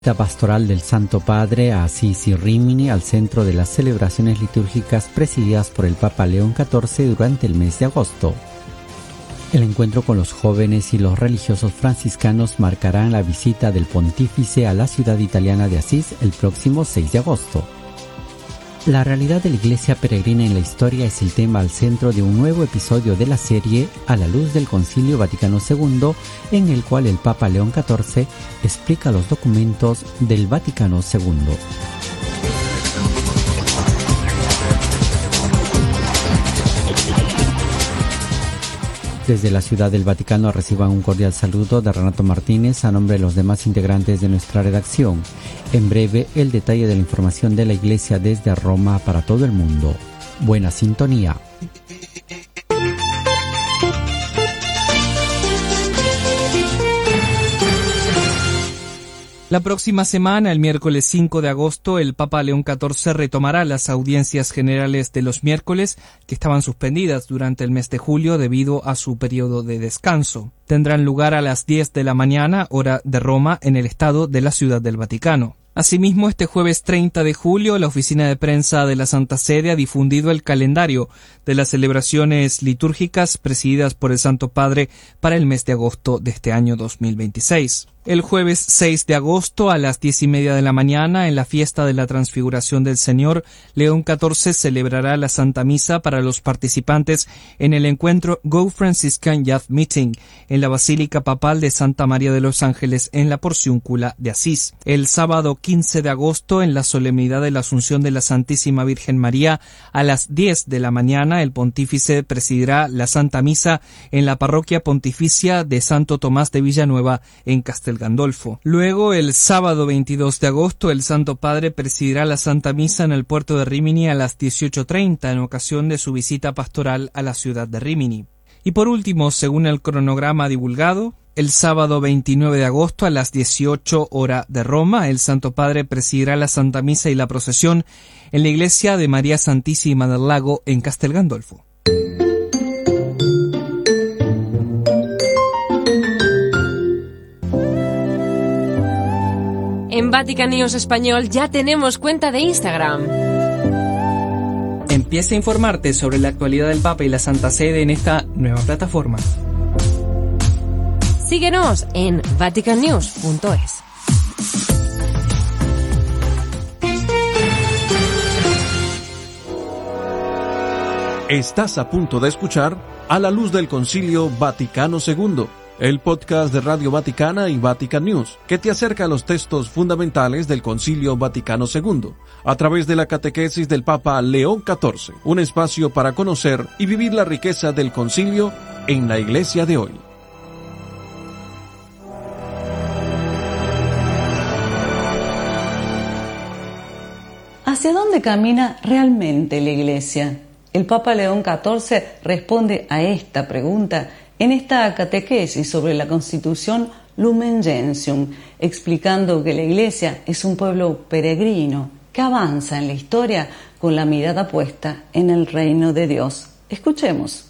La pastoral del Santo Padre a Asís y Rímini al centro de las celebraciones litúrgicas presididas por el Papa León XIV durante el mes de agosto. El encuentro con los jóvenes y los religiosos franciscanos marcarán la visita del pontífice a la ciudad italiana de Asís el próximo 6 de agosto. La realidad de la Iglesia peregrina en la historia es el tema al centro de un nuevo episodio de la serie A la luz del Concilio Vaticano II, en el cual el Papa León XIV explica los documentos del Vaticano II. Desde la Ciudad del Vaticano reciban un cordial saludo de Renato Martínez a nombre de los demás integrantes de nuestra redacción. En breve, el detalle de la información de la Iglesia desde Roma para todo el mundo. Buena sintonía. La próxima semana, el miércoles 5 de agosto, el Papa León XIV retomará las audiencias generales de los miércoles que estaban suspendidas durante el mes de julio debido a su periodo de descanso. Tendrán lugar a las 10 de la mañana, hora de Roma, en el Estado de la Ciudad del Vaticano. Asimismo, este jueves 30 de julio, la oficina de prensa de la Santa Sede ha difundido el calendario de las celebraciones litúrgicas presididas por el Santo Padre para el mes de agosto de este año 2026. El jueves 6 de agosto a las 10:30 de la mañana, en la fiesta de la Transfiguración del Señor, León XIV celebrará la Santa Misa para los participantes en el encuentro Go Franciscan Youth Meeting en la Basílica Papal de Santa María de los Ángeles en la Porciúncula de Asís. El sábado 15 de agosto, en la solemnidad de la Asunción de la Santísima Virgen María, a las 10 de la mañana, el pontífice presidirá la Santa Misa en la Parroquia Pontificia de Santo Tomás de Villanueva en Castel Gandolfo. Luego, el sábado 22 de agosto, el Santo Padre presidirá la Santa Misa en el puerto de Rímini a las 18:30 en ocasión de su visita pastoral a la ciudad de Rímini. Y por último, según el cronograma divulgado, el sábado 29 de agosto a las 18 hora de Roma, el Santo Padre presidirá la Santa Misa y la procesión en la iglesia de María Santísima del Lago en Castel Gandolfo. En Vatican News Español ya tenemos cuenta de Instagram. Empieza a informarte sobre la actualidad del Papa y la Santa Sede en esta nueva plataforma. Síguenos en vaticannews.es. Estás a punto de escuchar A la luz del Concilio Vaticano II, el podcast de Radio Vaticana y Vatican News, que te acerca a los textos fundamentales del Concilio Vaticano II, a través de la catequesis del Papa León XIV, un espacio para conocer y vivir la riqueza del Concilio en la Iglesia de hoy. ¿Hacia dónde camina realmente la Iglesia? El Papa León XIV responde a esta pregunta en esta catequesis sobre la Constitución Lumen Gentium, explicando que la Iglesia es un pueblo peregrino que avanza en la historia con la mirada puesta en el reino de Dios. Escuchemos.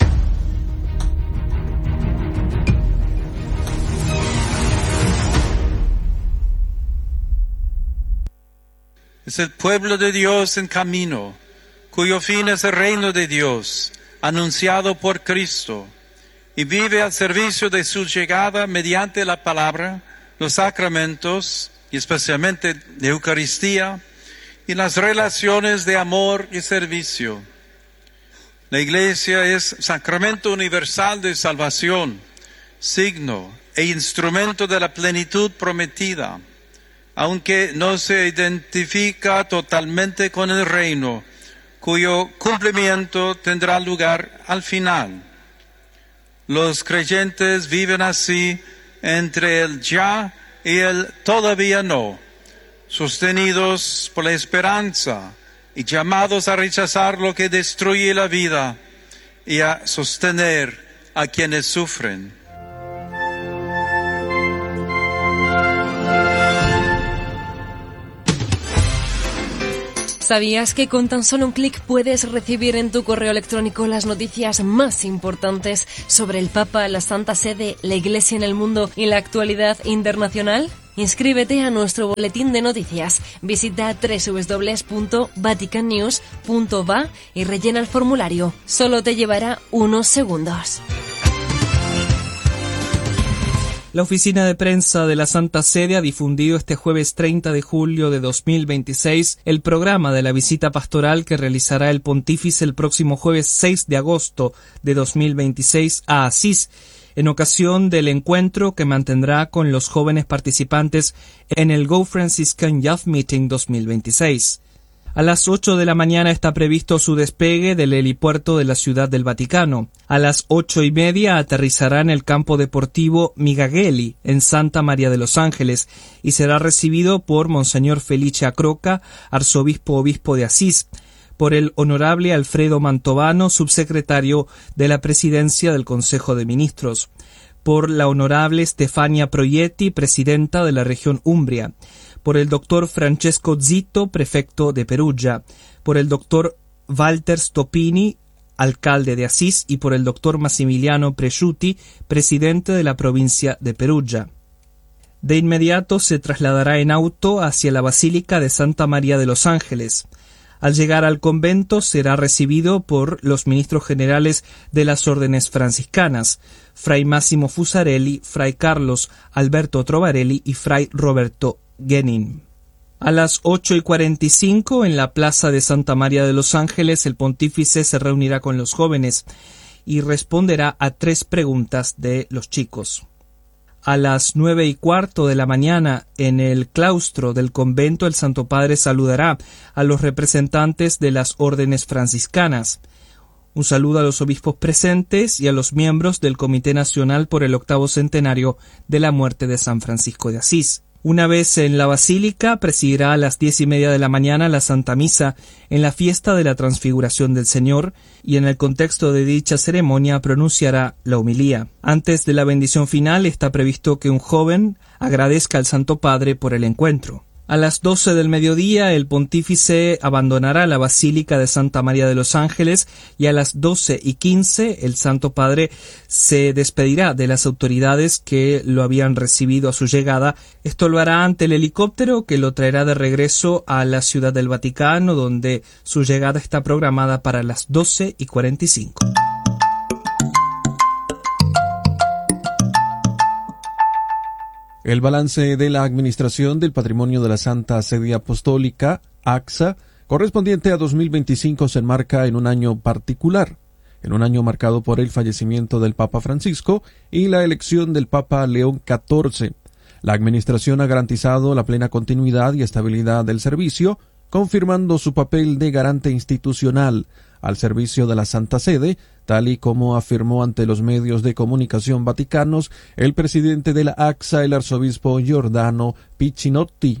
Es el pueblo de Dios en camino, cuyo fin es el reino de Dios, anunciado por Cristo, y vive al servicio de su llegada mediante la palabra, los sacramentos, y especialmente la Eucaristía, y las relaciones de amor y servicio. La Iglesia es sacramento universal de salvación, signo e instrumento de la plenitud prometida, aunque no se identifica totalmente con el reino, cuyo cumplimiento tendrá lugar al final. Los creyentes viven así entre el ya y el todavía no, sostenidos por la esperanza y llamados a rechazar lo que destruye la vida y a sostener a quienes sufren. ¿Sabías que con tan solo un clic puedes recibir en tu correo electrónico las noticias más importantes sobre el Papa, la Santa Sede, la Iglesia en el mundo y la actualidad internacional? Inscríbete a nuestro boletín de noticias. Visita www.vaticannews.va y rellena el formulario. Solo te llevará unos segundos. La oficina de prensa de la Santa Sede ha difundido este jueves 30 de julio de 2026 el programa de la visita pastoral que realizará el pontífice el próximo jueves 6 de agosto de 2026 a Asís, en ocasión del encuentro que mantendrá con los jóvenes participantes en el Go Franciscan Youth Meeting 2026. A las 8 de la mañana está previsto su despegue del helipuerto de la Ciudad del Vaticano. A las 8:30 aterrizará en el campo deportivo Migagheli, en Santa María de los Ángeles, y será recibido por Monseñor Felice Acroca, arzobispo-obispo de Asís, por el honorable Alfredo Mantovano, subsecretario de la Presidencia del Consejo de Ministros, por la honorable Stefania Proietti, presidenta de la región Umbria, por el doctor Francesco Zitto, prefecto de Perugia, por el doctor Walter Stopini, alcalde de Asís, y por el doctor Massimiliano Presciuti, presidente de la provincia de Perugia. De inmediato se trasladará en auto hacia la Basílica de Santa María de los Ángeles. Al llegar al convento será recibido por los ministros generales de las órdenes franciscanas, Fray Massimo Fusarelli, Fray Carlos Alberto Trovarelli y Fray Roberto Genin. A las 8:45 en la plaza de Santa María de los Ángeles el pontífice se reunirá con los jóvenes y responderá a 3 preguntas de los chicos. A las 9:15 de la mañana, en el claustro del convento, el Santo Padre saludará a los representantes de las órdenes franciscanas. Un saludo a los obispos presentes y a los miembros del Comité Nacional por el 8º centenario de la muerte de San Francisco de Asís. Una vez en la Basílica, presidirá a las 10:30 de la mañana la Santa Misa en la fiesta de la Transfiguración del Señor y en el contexto de dicha ceremonia pronunciará la homilía. Antes de la bendición final está previsto que un joven agradezca al Santo Padre por el encuentro. A las 12 del mediodía el pontífice abandonará la Basílica de Santa María de los Ángeles y a las 12:15 el Santo Padre se despedirá de las autoridades que lo habían recibido a su llegada. Esto lo hará ante el helicóptero que lo traerá de regreso a la Ciudad del Vaticano, donde su llegada está programada para las 12:45. El balance de la Administración del Patrimonio de la Santa Sede Apostólica, AXA, correspondiente a 2025, se enmarca en un año particular, en un año marcado por el fallecimiento del Papa Francisco y la elección del Papa León XIV. La Administración ha garantizado la plena continuidad y estabilidad del servicio, confirmando su papel de garante institucional al servicio de la Santa Sede, tal y como afirmó ante los medios de comunicación vaticanos el presidente de la AXA, el arzobispo Giordano Piccinotti.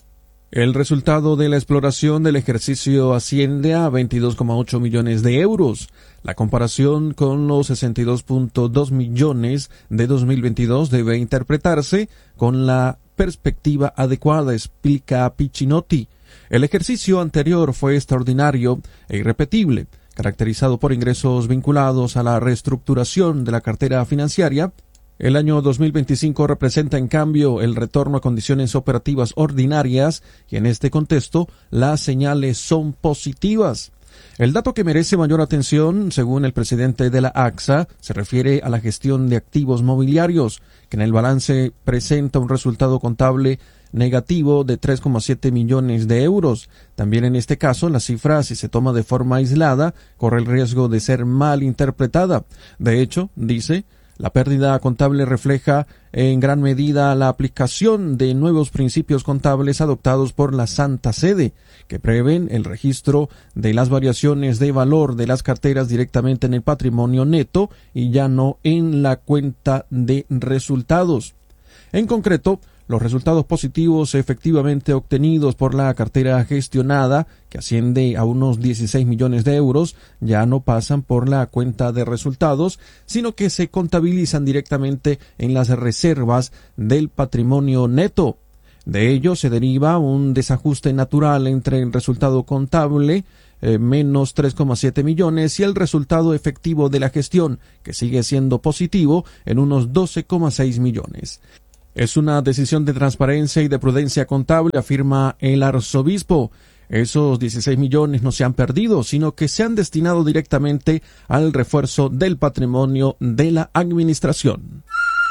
El resultado de la exploración del ejercicio asciende a 22,8 millones de euros. La comparación con los 62,2 millones de 2022 debe interpretarse con la perspectiva adecuada, explica Piccinotti. El ejercicio anterior fue extraordinario e irrepetible, caracterizado por ingresos vinculados a la reestructuración de la cartera financiera. El año 2025 representa, en cambio, el retorno a condiciones operativas ordinarias y, en este contexto, las señales son positivas. El dato que merece mayor atención, según el presidente de la AXA, se refiere a la gestión de activos mobiliarios, que en el balance presenta un resultado contable negativo de 3,7 millones de euros. También en este caso, la cifra, si se toma de forma aislada, corre el riesgo de ser mal interpretada. De hecho, dice, la pérdida contable refleja en gran medida la aplicación de nuevos principios contables adoptados por la Santa Sede, que prevén el registro de las variaciones de valor de las carteras directamente en el patrimonio neto y ya no en la cuenta de resultados. En concreto, los resultados positivos efectivamente obtenidos por la cartera gestionada, que asciende a unos 16 millones de euros, ya no pasan por la cuenta de resultados, sino que se contabilizan directamente en las reservas del patrimonio neto. De ello se deriva un desajuste natural entre el resultado contable, menos 3,7 millones, y el resultado efectivo de la gestión, que sigue siendo positivo en unos 12,6 millones. Es una decisión de transparencia y de prudencia contable, afirma el arzobispo. Esos 16 millones no se han perdido, sino que se han destinado directamente al refuerzo del patrimonio de la administración.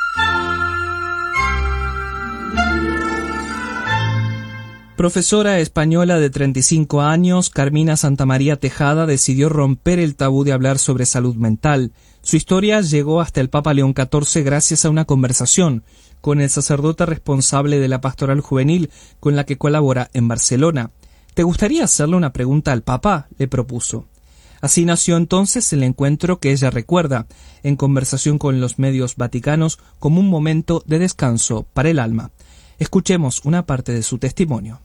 Profesora española de 35 años, Carmina Santamaría Tejada decidió romper el tabú de hablar sobre salud mental. Su historia llegó hasta el Papa León XIV gracias a una conversación con el sacerdote responsable de la pastoral juvenil con la que colabora en Barcelona. ¿Te gustaría hacerle una pregunta al Papa?, le propuso. Así nació entonces el encuentro que ella recuerda, en conversación con los medios vaticanos, como un momento de descanso para el alma. Escuchemos una parte de su testimonio.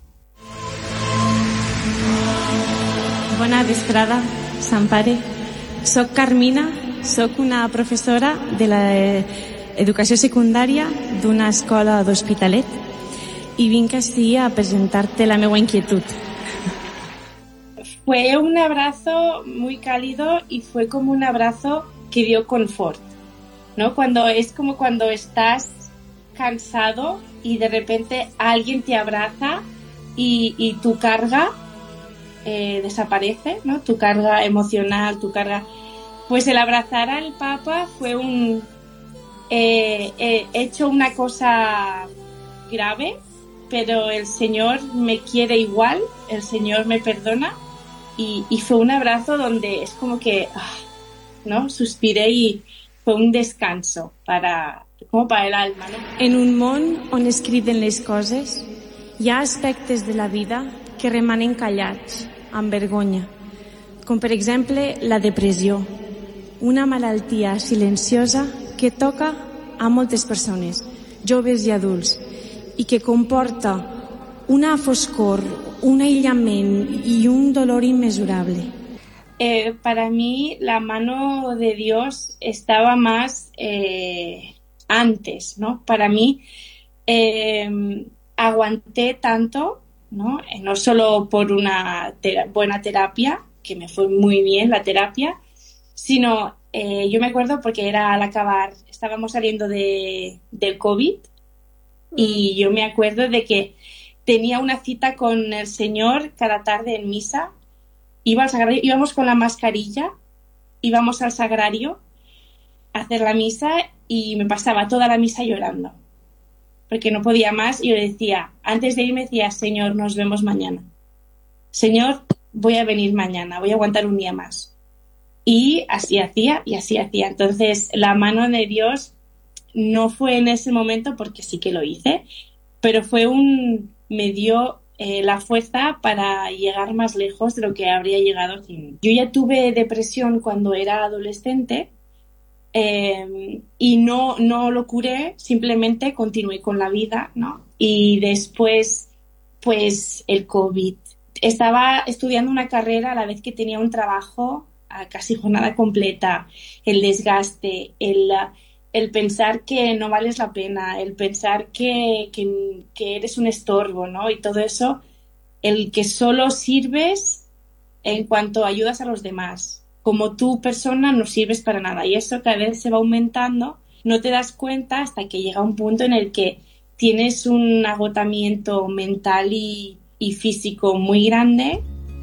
Bona vesprada, Sant Pare. Soc Carmina, soc una professora de l'educació secundària d'una escola d'Hospitalet i vinc així a presentar-te la meva inquietud. Fue un abrazo muy cálido y fue como un abrazo que dio confort, ¿no? Es como cuando estás cansado y de repente alguien te abraza y tu carga desaparece, ¿no? Tu carga emocional, tu carga... Pues el abrazar al Papa fue he hecho una cosa grave, pero el Señor me quiere igual, el Señor me perdona y fue un abrazo donde es como que, ¿no? Suspiré y fue un descanso para el alma, ¿no? En un món on es criden les coses, hi ha aspectes de la vida que remanen callats, amb vergonya, com per exemple la depressió, una malaltia silenciosa que toca a moltes persones, joves i adults, i que comporta una foscor, un aïllament y un dolor inmesurable. Para mí la mano de Dios estaba más antes, ¿no? Para mí aguanté tanto, ¿no? No solo por una buena terapia, que me fue muy bien la terapia, sino yo me acuerdo porque era al acabar, estábamos saliendo del COVID y yo me acuerdo de que tenía una cita con el Señor cada tarde en misa, iba al sagrario, íbamos con la mascarilla, íbamos al sagrario a hacer la misa y me pasaba toda la misa llorando, porque no podía más y yo decía, antes de irme decía, Señor, nos vemos mañana. Señor, voy a venir mañana, voy a aguantar un día más. Y así hacía y así hacía. Entonces, la mano de Dios no fue en ese momento, porque sí que lo hice, pero me dio la fuerza para llegar más lejos de lo que habría llegado sin. Yo ya tuve depresión cuando era adolescente y no lo curé, simplemente continué con la vida, ¿no? Y después, pues, el COVID. Estaba estudiando una carrera a la vez que tenía un trabajo a casi jornada completa, el desgaste, el pensar que no vales la pena, el pensar que eres un estorbo, ¿no? Y todo eso, el que solo sirves en cuanto ayudas a los demás. Como tú, persona, no sirves para nada. Y eso cada vez se va aumentando, no te das cuenta hasta que llega un punto en el que tienes un agotamiento mental y físico muy grande.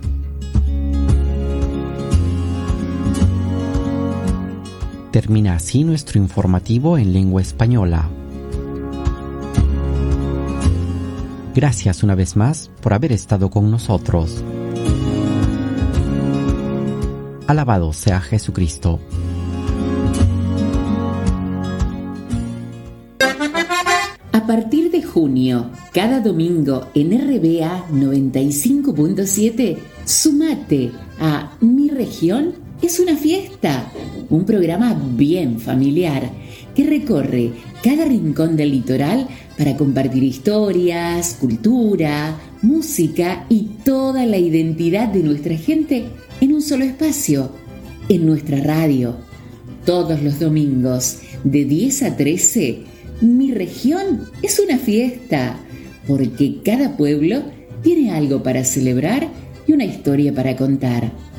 Termina así nuestro informativo en lengua española. Gracias una vez más por haber estado con nosotros. Alabado sea Jesucristo. A partir de junio, cada domingo en RBA 95.7, sumate a Mi Región es una fiesta, un programa bien familiar que recorre cada rincón del litoral para compartir historias, cultura, música y toda la identidad de nuestra gente en un solo espacio, en nuestra radio. Todos los domingos, de 10 a 13, Mi Región es una fiesta, porque cada pueblo tiene algo para celebrar y una historia para contar.